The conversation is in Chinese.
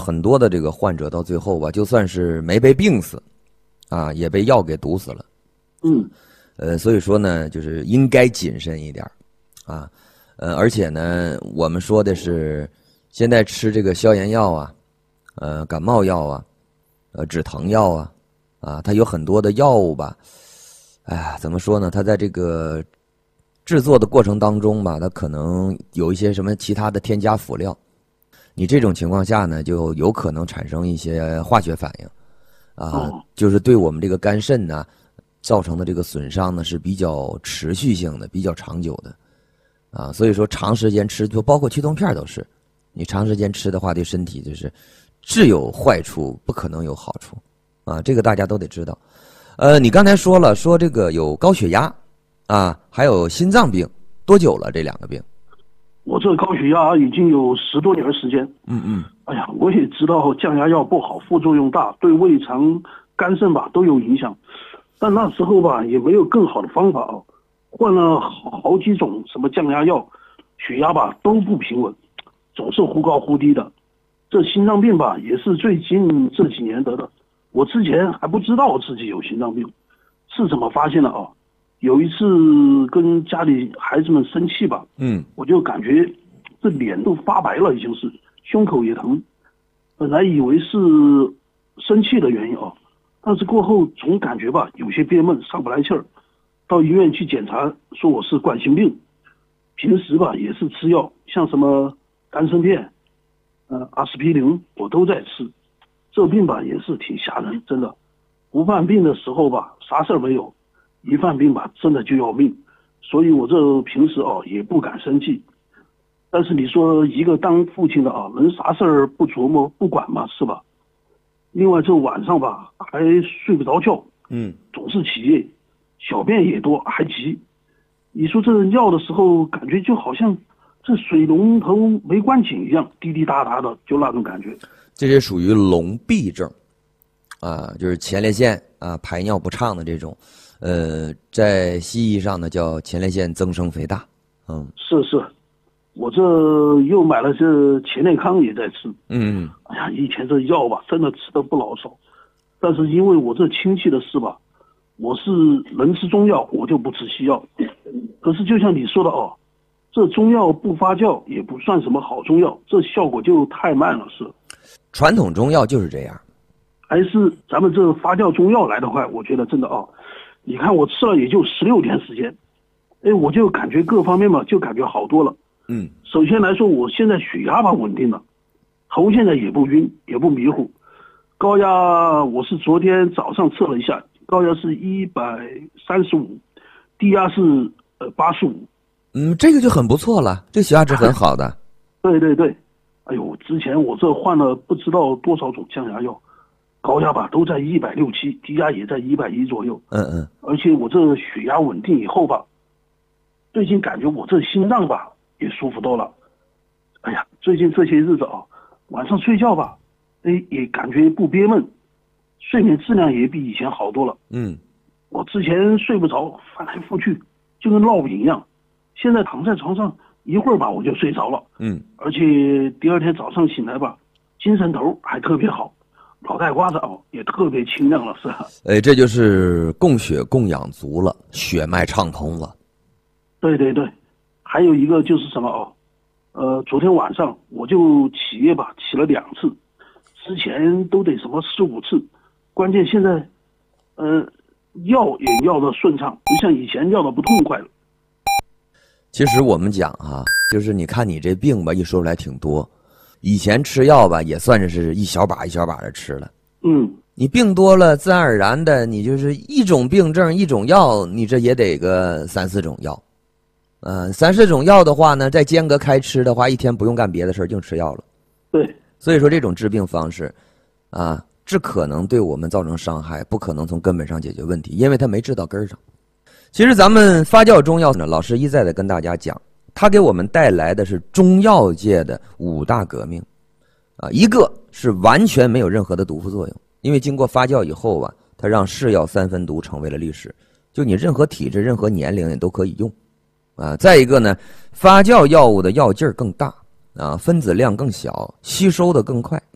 很多的这个患者到最后吧，就算是没被病死，啊，也被药给毒死了。所以说呢，就是应该谨慎一点，啊，而且呢，我们说的是，现在吃这个消炎药啊，感冒药啊，止疼药啊，啊，它有很多的药物吧，哎呀，怎么说呢？它在这个制作的过程当中吧，它可能有一些什么其他的添加辅料，你这种情况下呢，就有可能产生一些化学反应，啊，就是对我们这个肝肾呢造成的这个损伤呢是比较持续性的、比较长久的，啊，所以说长时间吃，就包括驱痛片都是，你长时间吃的话，对身体就是只有坏处，不可能有好处，啊，这个大家都得知道。你刚才说了，说这个有高血压，啊，还有心脏病，多久了？这两个病？ 我这高血压已经有10多年的时间。哎呀，我也知道降压药不好，副作用大，对胃肠、肝肾吧都有影响。但那时候吧也没有更好的方法啊，换了好几种什么降压药，血压吧都不平稳，总是忽高忽低的。这心脏病吧也是最近这几年得的，我之前还不知道自己有心脏病，是怎么发现的啊？有一次跟家里孩子们生气吧，我就感觉这脸都发白了，已经是胸口也疼，本来以为是生气的原因啊，但是过后总感觉吧有些憋闷，上不来气儿，到医院去检查，说我是冠心病。平时吧也是吃药，像什么丹参片、阿司匹林我都在吃。这病吧也是挺吓人，真的。不犯病的时候吧啥事儿没有，一犯病吧真的就要命，所以我这平时也不敢生气。但是你说一个当父亲的能啥事儿不琢磨不管吗？是吧？另外这晚上吧还睡不着觉，总是起夜，小便也多，还急。你说这尿的时候感觉就好像这水龙头没关紧一样，滴滴答答的，就那种感觉。 这些属于笼闭症，啊，就是前列腺啊排尿不畅的这种，在西医上呢叫前列腺增生肥大。 是，我这又买了这前列康也在吃。哎呀，以前这药吧真的吃的不老少，但是因为我这亲戚的事吧，我是能吃中药，我就不吃西药。可是就像你说的这中药不发酵也不算什么好中药，这效果就太慢了，是。 传统中药就是这样， 还是咱们这发酵中药来得快。我觉得真的你看我吃了也就16天时间，我就感觉各方面嘛就感觉好多了。首先来说，我现在血压吧稳定了，头现在也不晕也不迷糊，高压我是昨天早上测了一下，高压是135，低压是85。 这个就很不错了，这血压值很好的。 对，哎呦，之前我这换了不知道多少种降压药，高压吧都在160、7，低压也在110左右。而且我这血压稳定以后吧，最近感觉我这心脏吧也舒服多了。哎呀，最近这些日子晚上睡觉吧，也感觉不憋闷，睡眠质量也比以前好多了。我之前睡不着，翻来覆去就跟烙饼一样，现在躺在床上一会儿吧我就睡着了。而且第二天早上醒来吧，精神头还特别好，脑袋瓜子也特别清亮了，是吧？ 这就是供血供养足了，血脉畅通了。 对，还有一个就是什么昨天晚上我就起夜吧，起了2次，之前都得什么4、5次，关键现在药也药的顺畅，不像以前药的不痛快了。 其实我们讲就是你看你这病吧，一说出来挺多，以前吃药吧也算是一小把一小把的吃了。你病多了，自然而然的你就是一种病症一种药，你这也得个3、4种药。3、4种药的话呢，再间隔开吃的话，一天不用干别的事，净吃药了。 对， 所以说这种治病方式只可能对我们造成伤害，不可能从根本上解决问题，因为它没治到根上。其实咱们发酵中药呢，老师一再的跟大家讲，它给我们带来的是中药界的5大革命一个是完全没有任何的毒副作用，因为经过发酵以后它让是药3分毒成为了历史，就你任何体质任何年龄你都可以用再一个呢，发酵药物的药劲儿更大分子量更小，吸收的更快，